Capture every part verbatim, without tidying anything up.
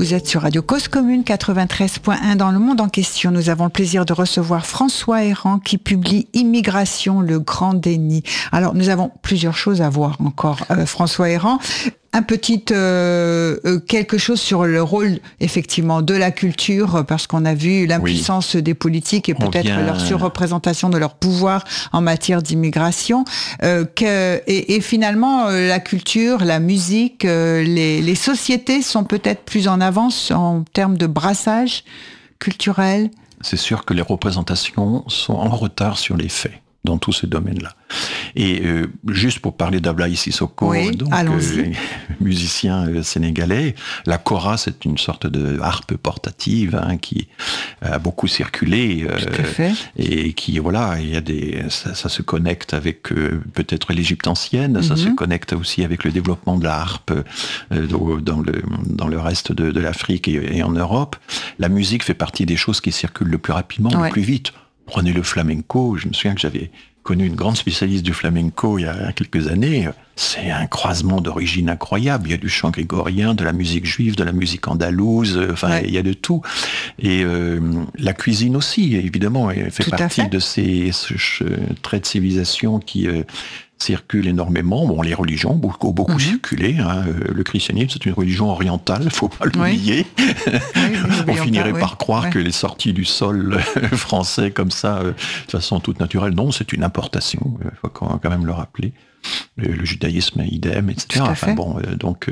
Vous êtes sur Radio Cause Commune quatre-vingt-treize point un dans le monde en question. Nous avons le plaisir de recevoir François Héran qui publie Immigration, le grand déni. Alors, nous avons plusieurs choses à voir encore, euh, François Héran. Un petit euh, euh, quelque chose sur le rôle effectivement de la culture, parce qu'on a vu l'impuissance oui. des politiques et peut-être vient... leur surreprésentation de leur pouvoir en matière d'immigration. Euh, que, et, et finalement, euh, la culture, la musique, euh, les, les sociétés sont peut-être plus en avance en termes de brassage culturel. C'est sûr que les représentations sont en retard sur les faits dans tous ces domaines-là. Et euh, juste pour parler d'Ablaye Sissoko, oui, donc euh, musicien euh, sénégalais, la kora, c'est une sorte de harpe portative hein, qui a beaucoup circulé euh, et qui voilà, il y a des, ça, ça se connecte avec euh, peut-être l'Égypte ancienne, mm-hmm. ça se connecte aussi avec le développement de la harpe euh, dans le dans le reste de, de l'Afrique et, et en Europe. La musique fait partie des choses qui circulent le plus rapidement, ouais. le plus vite. Prenez le flamenco, je me souviens que j'avais connu une grande spécialiste du flamenco il y a quelques années. C'est un croisement d'origine incroyable. Il y a du chant grégorien, de la musique juive, de la musique andalouse, enfin, ouais. il y a de tout. Et euh, la cuisine aussi, évidemment, elle fait tout partie fait. de ces ce, ce, traits de civilisation qui euh, circulent énormément. Bon, les religions, beaucoup, beaucoup mm-hmm. circulé. Hein. Le christianisme, c'est une religion orientale, il ne faut pas l'oublier. Oui. oui, On finirait pas, par oui. croire ouais. que les sorties du sol français comme ça, euh, de façon toute naturelle, non, c'est une importation, il faut quand même le rappeler. Le, le judaïsme, idem, et cetera. Enfin bon, euh, donc,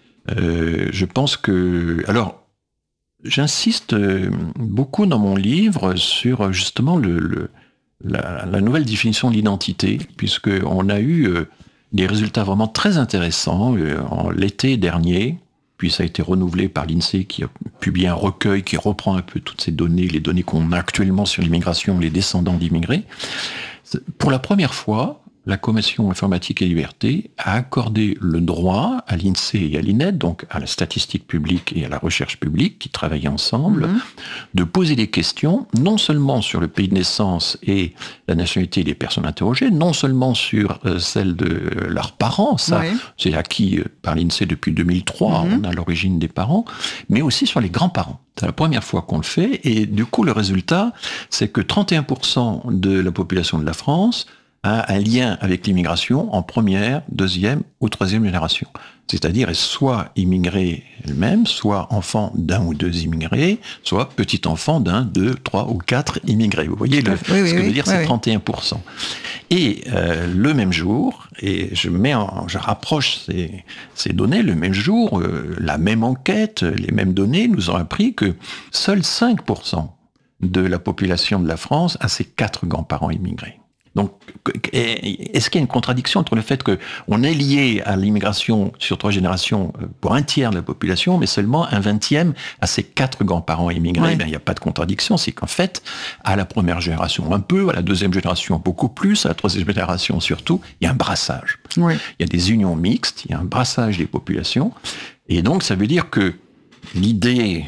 euh, je pense que... Alors, j'insiste beaucoup dans mon livre sur, justement, le... le La, la nouvelle définition de l'identité, puisqu'on a eu euh, des résultats vraiment très intéressants euh, en l'été dernier, puis ça a été renouvelé par l'INSEE qui a publié un recueil qui reprend un peu toutes ces données, les données qu'on a actuellement sur l'immigration, les descendants d'immigrés. Pour la première fois, la Commission informatique et liberté a accordé le droit à l'INSEE et à l'I N E D, donc à la statistique publique et à la recherche publique, qui travaillaient ensemble, mmh. de poser des questions, non seulement sur le pays de naissance et la nationalité des personnes interrogées, non seulement sur euh, celle de euh, leurs parents, ça oui. c'est acquis euh, par l'INSEE depuis deux mille trois, mmh. on a l'origine des parents, mais aussi sur les grands-parents. C'est la première fois qu'on le fait, et du coup le résultat, c'est que trente et un pour cent de la population de la France a un lien avec l'immigration en première, deuxième ou troisième génération. C'est-à-dire est soit immigrée elle-même, soit enfant d'un ou deux immigrés, soit petit-enfant d'un, deux, trois ou quatre immigrés. Vous voyez le, oui, ce oui, que oui, veut dire, oui, c'est oui. trente et un pour cent. Et euh, le même jour, et je, mets en, je rapproche ces, ces données, le même jour, euh, la même enquête, les mêmes données nous ont appris que seuls cinq pour cent de la population de la France a ses quatre grands-parents immigrés. Donc, est-ce qu'il y a une contradiction entre le fait qu'on est lié à l'immigration sur trois générations pour un tiers de la population, mais seulement un vingtième à ses quatre grands-parents immigrés? Oui. Ben, il n'y a pas de contradiction, c'est qu'en fait, à la première génération un peu, à la deuxième génération beaucoup plus, à la troisième génération surtout, il y a un brassage. Oui. Il y a des unions mixtes, il y a un brassage des populations, et donc ça veut dire que l'idée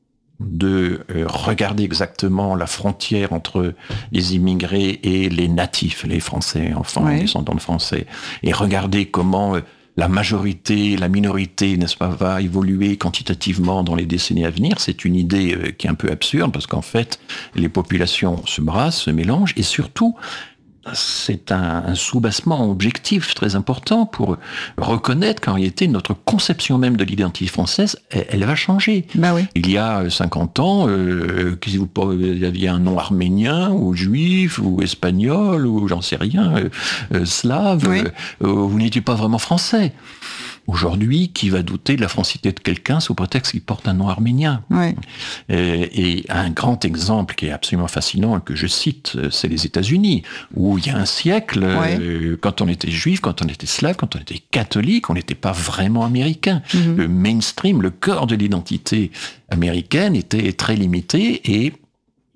de euh, regarder exactement la frontière entre les immigrés et les natifs, les Français, enfants, oui. descendants de Français, et regarder comment euh, la majorité, la minorité, n'est-ce pas, va évoluer quantitativement dans les décennies à venir, c'est une idée euh, qui est un peu absurde, parce qu'en fait, les populations se brassent, se mélangent, et surtout, c'est un, un soubassement objectif très important pour reconnaître qu'en réalité, notre conception même de l'identité française, elle, elle va changer. Bah oui. Il y a cinquante ans, euh, si vous aviez un nom arménien, ou juif, ou espagnol, ou j'en sais rien, euh, euh, slave, oui. euh, vous n'étiez pas vraiment français. Aujourd'hui, qui va douter de la francité de quelqu'un sous prétexte qu'il porte un nom arménien? Oui. Et, et un grand exemple qui est absolument fascinant, que je cite, c'est les États-Unis, où il y a un siècle, oui. euh, quand on était juif, quand on était slave, quand on était catholique, on n'était pas vraiment américain. Mm-hmm. Le mainstream, le cœur de l'identité américaine était très limité, et il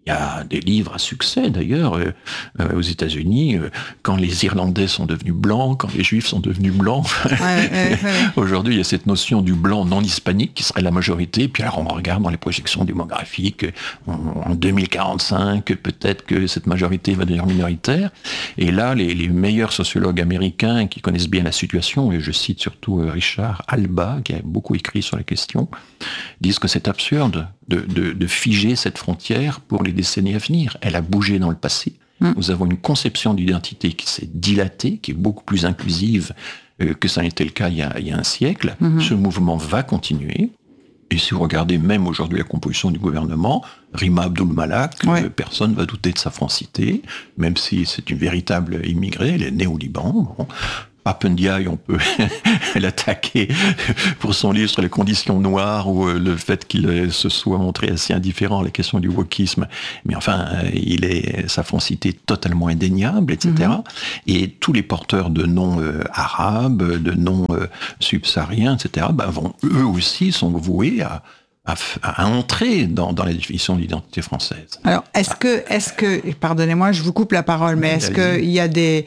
Il y a des livres à succès d'ailleurs euh, euh, aux États-Unis, euh, quand les Irlandais sont devenus blancs, quand les Juifs sont devenus blancs. Ouais, ouais, ouais, ouais. Aujourd'hui, il y a cette notion du blanc non hispanique qui serait la majorité. Puis alors, on regarde dans les projections démographiques, en, en deux mille quarante-cinq, peut-être que cette majorité va devenir minoritaire. Et là, les, les meilleurs sociologues américains qui connaissent bien la situation, et je cite surtout Richard Alba, qui a beaucoup écrit sur la question, disent que c'est absurde de, de, de figer cette frontière pour les décennies à venir. Elle a bougé dans le passé. Mmh. Nous avons une conception d'identité qui s'est dilatée, qui est beaucoup plus inclusive euh, que ça n'était le cas il y a, il y a un siècle. Mmh. Ce mouvement va continuer. Et si vous regardez même aujourd'hui la composition du gouvernement, Rima Abdul-Malak, ouais. euh, personne ne va douter de sa francité, même si c'est une véritable immigrée, elle est née au Liban. Bon. Papendiaï, on peut l'attaquer pour son livre sur les conditions noires ou le fait qu'il se soit montré assez indifférent à la question du wokisme. Mais enfin, il est, sa francité est totalement indéniable, et cetera. Mm-hmm. Et tous les porteurs de noms euh, arabes, de noms euh, subsahariens, et cetera, bah, vont, eux aussi sont voués à À, à entrer dans, dans la définition de l'identité française. Alors, est-ce que, est-ce que, pardonnez-moi, je vous coupe la parole, mais est-ce qu'il y a des,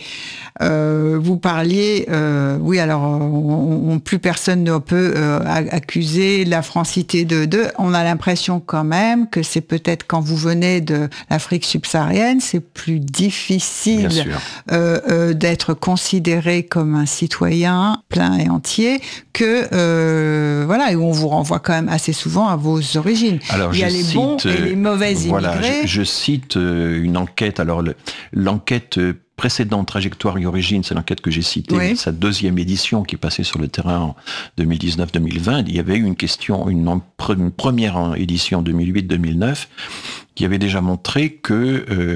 euh, vous parliez, euh, oui, alors, on, on, plus personne ne peut euh, accuser la francité de, de, on a l'impression quand même que c'est peut-être quand vous venez de l'Afrique subsaharienne, c'est plus difficile euh, euh, d'être considéré comme un citoyen plein et entier que, euh, voilà, et où on vous renvoie quand même assez souvent à vos origines. Alors, il y a les cite, bons et les mauvais voilà, immigrés. Je, je cite une enquête. Alors, le, l'enquête précédente, Trajectoire et Origine, c'est l'enquête que j'ai citée, oui. Sa deuxième édition qui est passée sur le terrain en deux mille dix-neuf deux mille vingt. Il y avait eu une question, une, une première édition deux mille huit deux mille neuf qui avait déjà montré que euh,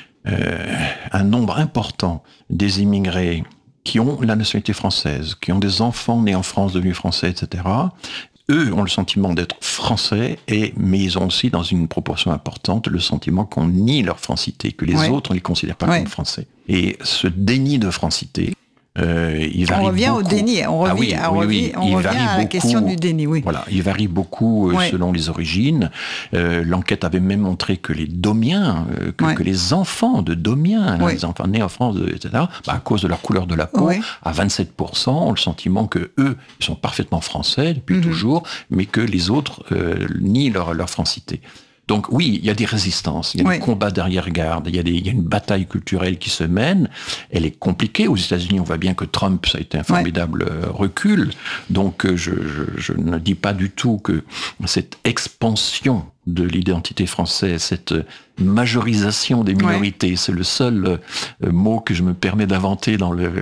euh, un nombre important des immigrés qui ont la nationalité française, qui ont des enfants nés en France, devenus français, et cetera, eux ont le sentiment d'être français, et, mais ils ont aussi, dans une proportion importante, le sentiment qu'on nie leur francité, que les ouais. autres ne les considèrent pas ouais. comme français. Et ce déni de francité, euh, il varie on revient beaucoup. au déni, on revient, ah oui, on oui, revient, oui. on revient à la beaucoup, question du déni. Oui. Voilà, il varie beaucoup euh, ouais. selon les origines. Euh, l'enquête avait même montré que les Domiens, euh, que, ouais. que les enfants de Domiens, ouais. les enfants nés en France, et cetera, bah, à cause de leur couleur de la peau, ouais. à vingt-sept pour cent ont le sentiment que eux ils sont parfaitement français depuis mm-hmm. toujours, mais que les autres euh, nient leur, leur francité. Donc oui, il y a des résistances, il y a oui. des combats d'arrière-garde, il y a des, il y a une bataille culturelle qui se mène. Elle est compliquée. Aux États-Unis, on voit bien que Trump, ça a été un formidable ouais. recul. Donc je, je, je ne dis pas du tout que cette expansion de l'identité française, cette majorisation des minorités, ouais. c'est le seul euh, mot que je me permets d'inventer dans le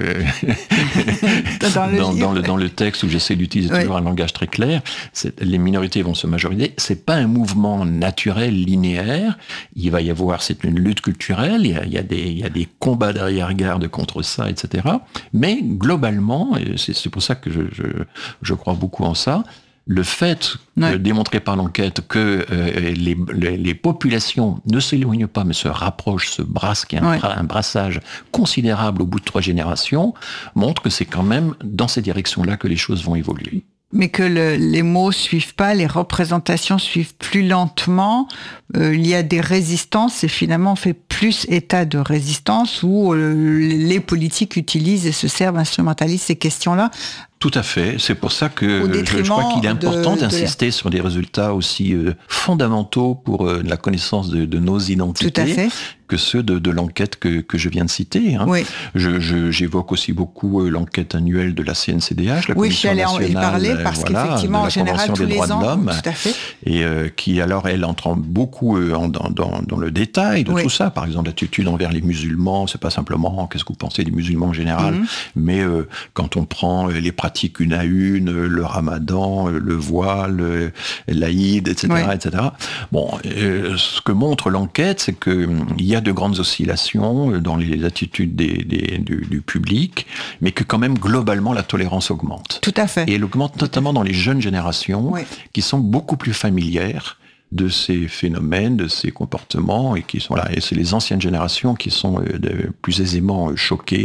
dans, le dans, dans, le, dans le texte où j'essaie d'utiliser ouais. toujours un langage très clair. C'est, les minorités vont se majoriser. C'est pas un mouvement naturel linéaire. Il va y avoir, c'est une lutte culturelle. Il y a, il y a des, il y a des combats d'arrière-garde contre ça, et cetera. Mais globalement, et c'est, c'est pour ça que je, je, je crois beaucoup en ça. Le fait, ouais. euh, démontré par l'enquête, que euh, les, les, les populations ne s'éloignent pas, mais se rapprochent, se brassent, qu'il y a un, ouais. un brassage considérable au bout de trois générations, montre que c'est quand même dans ces directions-là que les choses vont évoluer. Mais que le, les mots suivent pas, les représentations suivent plus lentement. Euh, il y a des résistances et finalement on fait plus état de résistance où euh, les politiques utilisent et se servent, instrumentalisent ces questions-là. Tout à fait. C'est pour ça que je, je crois qu'il est important de, d'insister de... sur des résultats aussi euh, fondamentaux pour euh, la connaissance de, de nos identités. Tout à fait. Que ceux de, de l'enquête que, que je viens de citer. Hein. Oui. Je, je, j'évoque aussi beaucoup euh, l'enquête annuelle de la C N C D H, la oui, Commission nationale. Oui, j'allais en parler parce voilà, qu'effectivement, en général, tous les ans, tout à fait. Et euh, qui, alors, elle entre beaucoup euh, en, dans, dans, dans le détail de oui. tout ça. Par exemple, l'attitude envers les musulmans, c'est pas simplement qu'est-ce que vous pensez des musulmans en général, mm-hmm. mais euh, quand on prend les pratiques une à une, le ramadan, le voile, l'Aïd, et cetera, oui. et cetera. Bon, euh, ce que montre l'enquête, c'est que il y a de grandes oscillations dans les attitudes des, des, du, du public, mais que quand même, globalement, la tolérance augmente. Tout à fait. Et elle augmente notamment dans les jeunes générations, oui. qui sont beaucoup plus familières de ces phénomènes, de ces comportements, et qui sont là. Et c'est les anciennes générations qui sont euh, de, plus aisément euh, choquées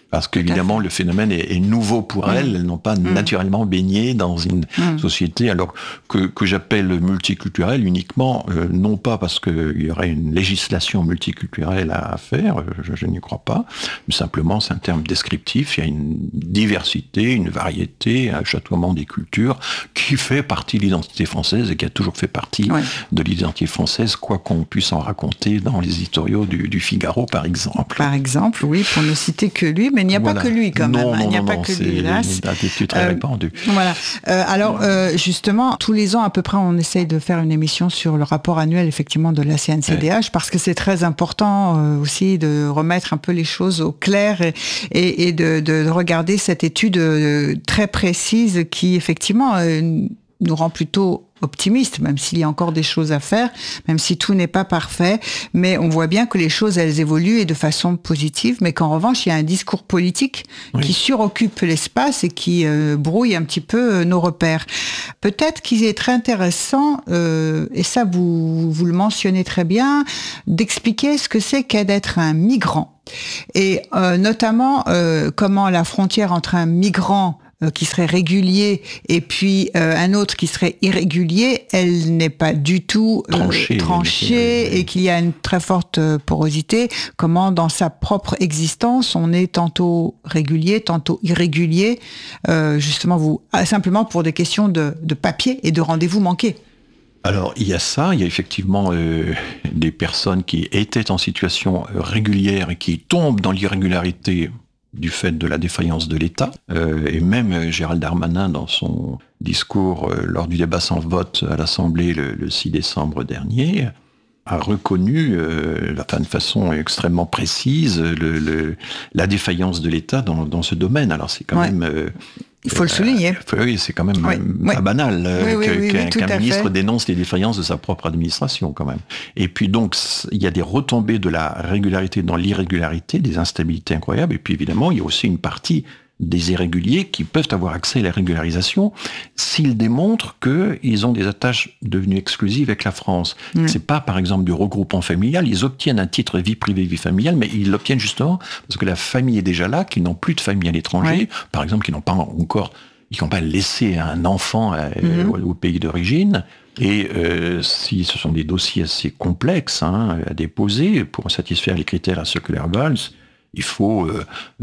Parce qu'évidemment, le phénomène est, est nouveau pour mmh. elles. Elles n'ont pas mmh. naturellement baigné dans une mmh. société, alors que, que j'appelle multiculturelle uniquement, euh, non pas parce qu'il y aurait une législation multiculturelle à, à faire, je, je n'y crois pas, mais simplement c'est un terme descriptif. Il y a une diversité, une variété, un chatoiement des cultures qui fait partie de l'identité française et qui a toujours fait partie ouais. de l'identité française, quoi qu'on puisse en raconter dans les éditoriaux du, du Figaro, par exemple. Par exemple, oui, pour ne citer que lui, mais il n'y a voilà. pas que lui quand non, même. Non, il n'y a non, pas non, que c'est lui, hélas. une attitude très euh, répandue. Voilà. Euh, alors, euh, justement, tous les ans, à peu près, on essaye de faire une émission sur le rapport annuel, effectivement, de la C N C D H, ouais. parce que c'est très important euh, aussi de remettre un peu les choses au clair et, et, et de, de regarder cette étude euh, très précise qui, effectivement, euh, nous rend plutôt optimiste, même s'il y a encore des choses à faire, même si tout n'est pas parfait, mais on voit bien que les choses, elles évoluent et de façon positive, mais qu'en revanche, il y a un discours politique oui. qui suroccupe l'espace et qui euh, brouille un petit peu euh, nos repères. Peut-être qu'il est très intéressant, euh, et ça vous, vous le mentionnez très bien, d'expliquer ce que c'est qu'être d'être un migrant. Et euh, notamment, euh, comment la frontière entre un migrant qui serait régulier et puis euh, un autre qui serait irrégulier, elle n'est pas du tout euh, tranchée, tranchée et qu'il y a une très forte porosité. Comment dans sa propre existence on est tantôt régulier, tantôt irrégulier, euh, justement vous simplement pour des questions de, de papier et de rendez-vous manqués. Alors, il y a ça, il y a effectivement euh, des personnes qui étaient en situation régulière et qui tombent dans l'irrégularité du fait de la défaillance de l'État. Euh, et même Gérald Darmanin, dans son discours euh, lors du débat sans vote à l'Assemblée le, le six décembre dernier, a reconnu euh, de façon extrêmement précise le, le, la défaillance de l'État dans, dans ce domaine. Alors c'est quand ouais. même... Euh, Il faut euh, le souligner. Euh, oui, c'est quand même oui. pas oui. banal euh, oui, oui, que, oui, qu'un, qu'un ministre fait. dénonce les défaillances de sa propre administration quand même. Et puis donc, il y a des retombées de la régularité dans l'irrégularité, des instabilités incroyables. Et puis évidemment, il y a aussi une partie des irréguliers qui peuvent avoir accès à la régularisation s'ils démontrent qu'ils ont des attaches devenues exclusives avec la France. Mmh. C'est pas, par exemple, du regroupement familial. Ils obtiennent un titre vie privée, vie familiale, mais ils l'obtiennent justement parce que la famille est déjà là, qu'ils n'ont plus de famille à l'étranger. Ouais. Par exemple, qu'ils n'ont pas encore, ils n'ont pas laissé un enfant à, mmh. au, au pays d'origine. Et euh, si ce sont des dossiers assez complexes hein, à déposer pour satisfaire les critères à circulaire Valls, il faut euh,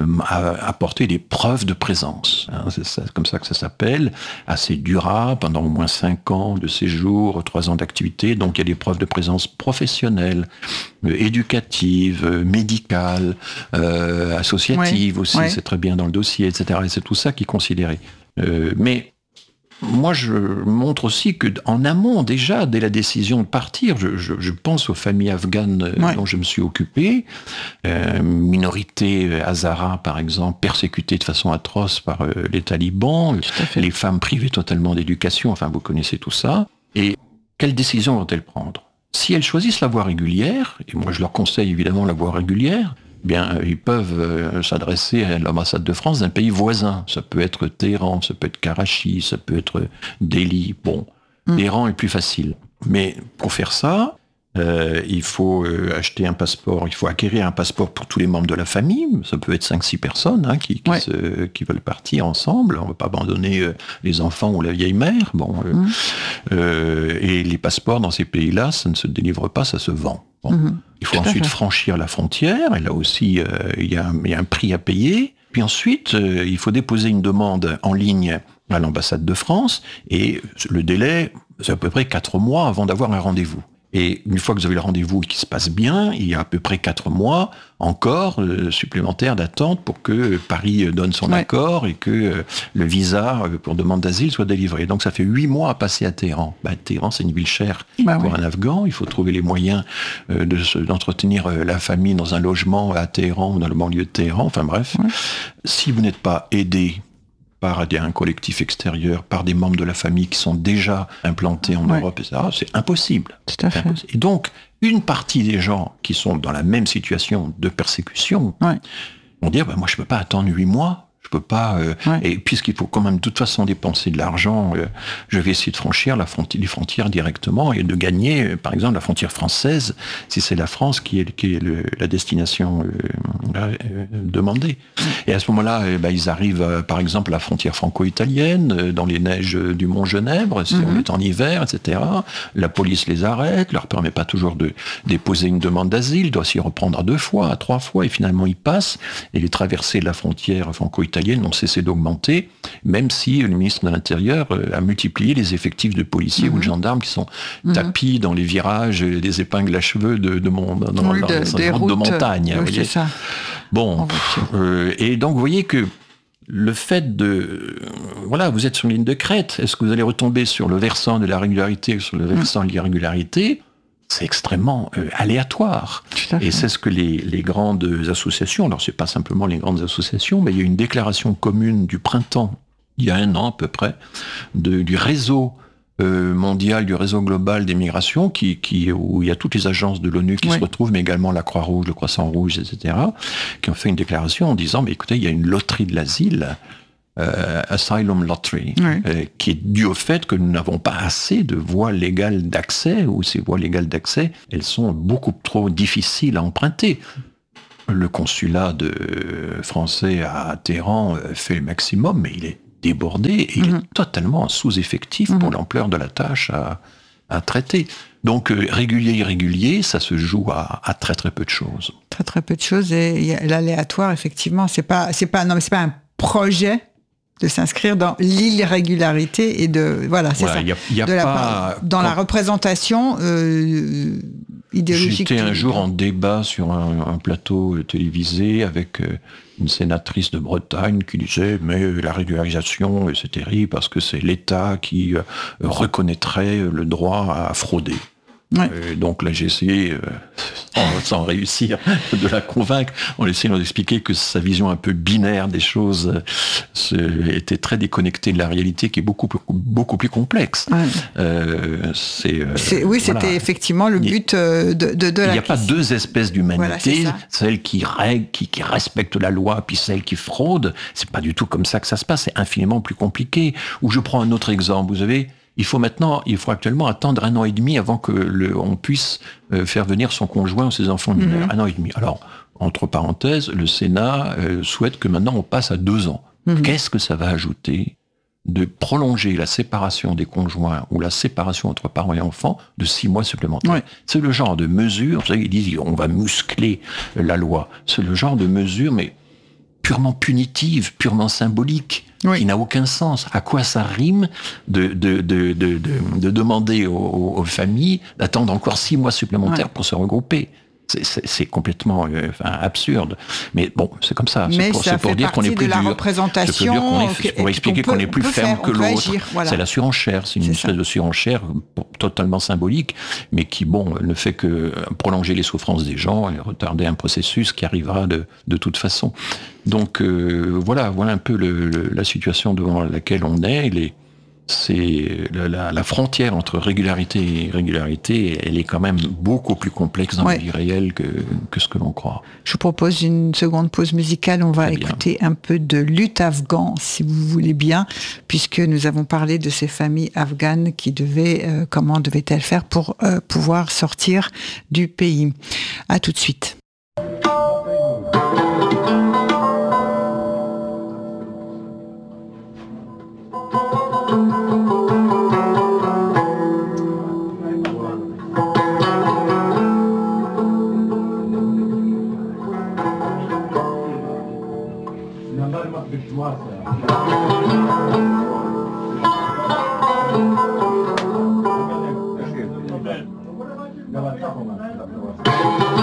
apporter des preuves de présence. Hein, c'est ça, comme ça que ça s'appelle, assez durable, pendant au moins cinq ans de séjour, trois ans d'activité. Donc il y a des preuves de présence professionnelle, euh, éducative, euh, médicale, euh, associative ouais, aussi, ouais. c'est très bien dans le dossier, et cetera. Et c'est tout ça qui est considéré. Euh, mais moi, je montre aussi qu'en amont, déjà, dès la décision de partir, je, je, je pense aux familles afghanes ouais. dont je me suis occupé, euh, minorité Hazara, par exemple, persécutée de façon atroce par euh, les talibans, les femmes privées totalement d'éducation, enfin, vous connaissez tout ça. Et quelle décision vont-elles prendre ? Si elles choisissent la voie régulière, et moi je leur conseille évidemment la voie régulière, bien, ils peuvent euh, s'adresser à l'ambassade de France d'un pays voisin. Ça peut être Téhéran, ça peut être Karachi, ça peut être Delhi. Bon, mmh. Téhéran est plus facile. Mais pour faire ça, euh, il faut euh, acheter un passeport, il faut acquérir un passeport pour tous les membres de la famille. Ça peut être cinq six personnes hein, qui, qui, ouais. se, qui veulent partir ensemble. On ne va pas abandonner euh, les enfants ou la vieille mère. Bon, euh, mmh. euh, et les passeports dans ces pays-là, ça ne se délivre pas, ça se vend. Bon. Mmh. Il faut Tout ensuite franchir la frontière, et là aussi, euh, il y a un, il y a un prix à payer. Puis ensuite, euh, il faut déposer une demande en ligne à l'ambassade de France, et le délai, c'est à peu près quatre mois avant d'avoir un rendez-vous. Et une fois que vous avez le rendez-vous et qu'il se passe bien, il y a à peu près quatre mois encore euh, supplémentaires d'attente pour que Paris donne son ouais. accord et que euh, le visa euh, pour demande d'asile soit délivré. Donc ça fait huit mois à passer à Téhéran. Bah, Téhéran, c'est une ville chère bah, pour ouais. un Afghan. Il faut trouver les moyens euh, de se, d'entretenir euh, la famille dans un logement à Téhéran ou dans le banlieue de Téhéran. Enfin bref, ouais. si vous n'êtes pas aidé par un collectif extérieur, par des membres de la famille qui sont déjà implantés en ouais. Europe, et cetera, c'est impossible. Tout à fait. Impossible. Et donc, une partie des gens qui sont dans la même situation de persécution ouais. vont dire, bah, moi je ne peux pas attendre huit mois, Je peux pas. Euh, ouais. Et puisqu'il faut quand même de toute façon dépenser de l'argent, euh, je vais essayer de franchir la fronti- les frontières directement et de gagner, euh, par exemple, la frontière française, si c'est la France qui est, qui est le, la destination euh, euh, demandée. Et à ce moment-là, euh, bah, ils arrivent, euh, par exemple, à la frontière franco-italienne, euh, dans les neiges du Mont Genèbre, si mm-hmm. on est en hiver, et cetera. La police les arrête, leur permet pas toujours de déposer une demande d'asile, doit s'y reprendre à deux fois, à trois fois, et finalement ils passent. Et les traversées de la frontière franco-italienne n'ont cessé d'augmenter, même si le ministre de l'Intérieur a multiplié les effectifs de policiers mmh. ou de gendarmes qui sont mmh. tapis dans les virages, des épingles à cheveux de, de, mon, dans, oui, dans, de, dans des routes routes de montagne. Oui, c'est ça. Bon, euh, et donc vous voyez que le fait de... Euh, voilà, vous êtes sur une ligne de crête. Est-ce que vous allez retomber sur le versant de la régularité ou sur le versant mmh. de l'irrégularité ? C'est extrêmement euh, aléatoire. Et c'est ce que les, les grandes associations, alors c'est pas simplement les grandes associations, mais il y a une déclaration commune du printemps, il y a un an à peu près, de, du réseau euh, mondial, du réseau global des migrations, qui, qui, où il y a toutes les agences de l'ONU qui oui. se retrouvent, mais également la Croix-Rouge, le Croissant-Rouge, et cetera, qui ont fait une déclaration en disant, mais écoutez, il y a une loterie de l'asile, Euh, Asylum Lottery, oui. euh, qui est dû au fait que nous n'avons pas assez de voies légales d'accès, ou ces voies légales d'accès, elles sont beaucoup trop difficiles à emprunter. Le consulat de, euh, français à Téhéran euh, fait le maximum, mais il est débordé et mm-hmm. il est totalement sous-effectif mm-hmm. pour l'ampleur de la tâche à, à traiter. Donc euh, régulier, irrégulier, ça se joue à, à très très peu de choses. Très très peu de choses, et y a l'aléatoire, effectivement, c'est pas, c'est pas, non, mais c'est pas un projet de s'inscrire dans l'irrégularité et de voilà c'est voilà, ça y a, y a de la, pas, dans quand, la représentation euh, idéologique. J'étais un jour en débat sur un, un plateau télévisé avec euh, une sénatrice de Bretagne qui disait mais la régularisation c'est terrible parce que c'est l'État qui euh, reconnaîtrait le droit à frauder. Ouais. Euh, donc là j'ai essayé, euh, sans, sans réussir, de la convaincre, en essayant d'expliquer que sa vision un peu binaire des choses euh, était très déconnectée de la réalité qui est beaucoup plus, beaucoup plus complexe. Ouais. Euh, c'est, euh, c'est, oui, voilà. C'était effectivement le but de, de, de la... Il n'y a pas deux espèces d'humanité, voilà, celle qui règle, qui, qui respecte la loi, puis celle qui fraude. C'est pas du tout comme ça que ça se passe, c'est infiniment plus compliqué. Ou je prends un autre exemple, vous savez... Il faut maintenant, il faut actuellement attendre un an et demi avant que le, on puisse euh, faire venir son conjoint ou ses enfants mineurs. Mmh. Un an et demi. Alors, entre parenthèses, le Sénat euh, souhaite que maintenant on passe à deux ans. Mmh. Qu'est-ce que ça va ajouter de prolonger la séparation des conjoints ou la séparation entre parents et enfants de six mois supplémentaires? Ouais. C'est le genre de mesure, vous savez, ils disent on va muscler la loi. C'est le genre de mesure, mais purement punitive, purement symbolique. Oui. Qui n'a aucun sens. À quoi ça rime de, de, de, de, de, de demander aux, aux familles d'attendre encore six mois supplémentaires ouais. pour se regrouper? C'est, c'est, c'est complètement euh, enfin, absurde. Mais bon, c'est comme ça. Mais c'est pour, ça c'est pour fait dire qu'on est plus de la dur. représentation. Dire qu'on est, pour expliquer qu'on, peut, qu'on est plus ferme faire, que l'autre. Agir, voilà. C'est la surenchère. C'est une c'est espèce ça. de surenchère totalement symbolique, mais qui, bon, ne fait que prolonger les souffrances des gens et retarder un processus qui arrivera de, de toute façon. Donc euh, voilà, voilà un peu le, le, la situation devant laquelle on est. Les, c'est la, la, la frontière entre régularité et irrégularité, elle est quand même beaucoup plus complexe dans ouais. la vie réelle que, que ce que l'on croit. Je vous propose une seconde pause musicale. On va Très écouter bien. un peu de lutte afghane, si vous voulez bien, puisque nous avons parlé de ces familles afghanes qui devaient, euh, comment devaient-elles faire pour euh, pouvoir sortir du pays. À tout de suite. Wow.